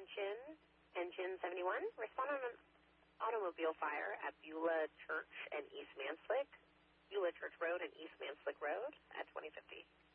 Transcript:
Engine 71. Respond on an automobile fire at Beulah Church and East Manslick. Beulah Church Road and East Manslick Road at 2050.